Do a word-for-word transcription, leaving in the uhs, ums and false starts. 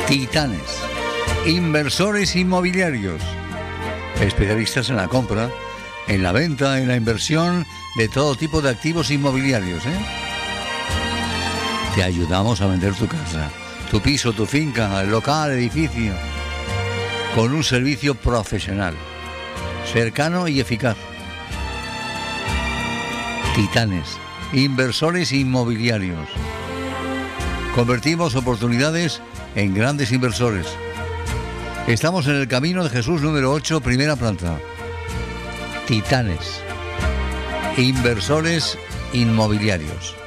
Titanes, inversores inmobiliarios, especialistas en la compra, en la venta, en la inversión de todo tipo de activos inmobiliarios, ¿eh? Te ayudamos a vender tu casa, tu piso, tu finca, el local, edificio, con un servicio profesional, cercano y eficaz. Titanes, inversores inmobiliarios. Convertimos oportunidades en grandes inversores. Estamos en el Camino de Jesús número ocho, primera planta. Titanes, inversores inmobiliarios.